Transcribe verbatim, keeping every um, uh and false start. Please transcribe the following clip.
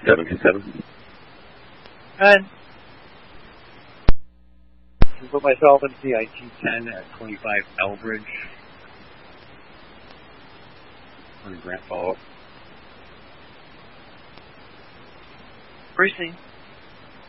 seven two seven. And I put myself into the I T ten at twenty-five Elbridge. On a grant follow-up. Briefing.